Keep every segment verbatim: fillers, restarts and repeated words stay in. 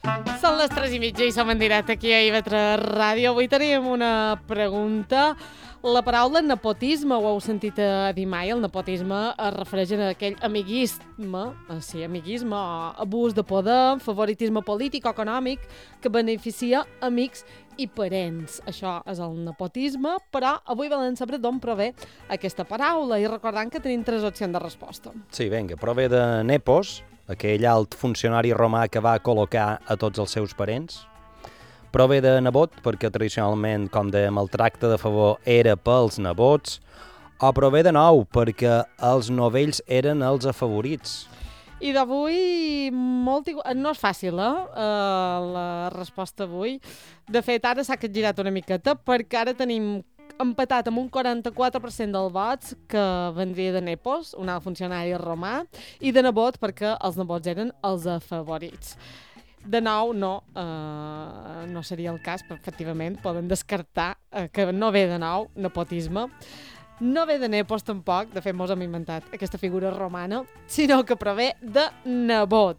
Són les tres i mitja i som en directe aquí a I V tres Ràdio. Avui tenim una pregunta. La paraula nepotisme, ho heu sentit a dir mai? El nepotisme es refereix a aquell amiguisme, sí, amiguisme, abús de poder, favoritisme polític o econòmic que beneficia amics i parents. Això és el nepotisme, però avui volem saber d'on prové aquesta paraula i recordant que tenim tres opcions de resposta. Sí, vinga, prové de Nepos, aquell alt funcionari romà que va col·locar a tots els seus parents. Prové de nebot, perquè tradicionalment, com dèiem, el tracte de favor era pels nebots. O prové de nou, perquè els novells eren els afavorits. I d'avui, molt igual... no és fàcil, eh? Uh, la resposta avui. De fet, ara s'ha capgirat una miqueta, perquè ara tenim empatat amb un quaranta-quatre per cent dels vots que vendria de Nepos, un alt funcionari romà, i de nebot, perquè els nebots eren els afavorits. De nou, no, uh, no seria el cas, però efectivament poden descartar uh, que no ve de nou nepotisme. No ve de Nepos tampoc, de fet mos hem inventat aquesta figura romana, sinó que prové de nebot.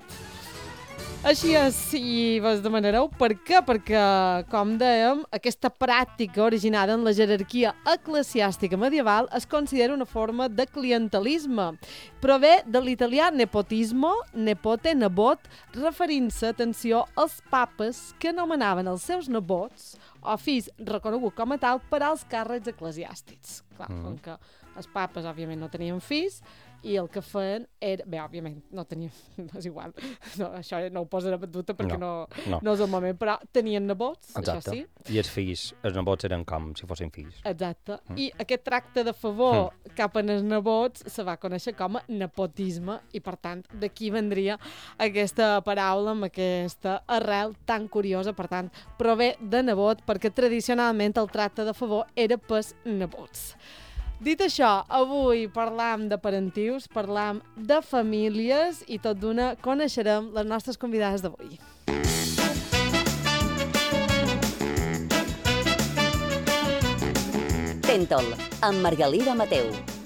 Així és, si vos demanareu per què, perquè, com dèiem, aquesta pràctica originada en la jerarquia eclesiàstica medieval es considera una forma de clientelisme. Prové de l'italià nepotismo, nepote, nebot, referint-se, atenció, als papes que anomenaven els seus nebots o fills reconegut com a tal per als càrrecs eclesiàstics. Clar, mm. com que els papes, òbviament, no tenien fills, i el que feien era... Bé, òbviament, no tenien... No és igual. No, això no ho posarem en dubte perquè no, no, no. no és el moment, però tenien nebots, exacte. Això sí. I els fills, els nebots eren com si fossin fills. Exacte. Mm. I aquest tracte de favor mm. cap als nebots se va conèixer com a nepotisme i, per tant, d'aquí vendria aquesta paraula amb aquesta arrel tan curiosa. Per tant, prové de nebot perquè tradicionalment el tracte de favor era pels nebots. Dit això, avui parlam de parentius, parlam de famílies i tot d'una coneixerem les nostres convidades d'avui. Tentol, amb Margalida Mateu.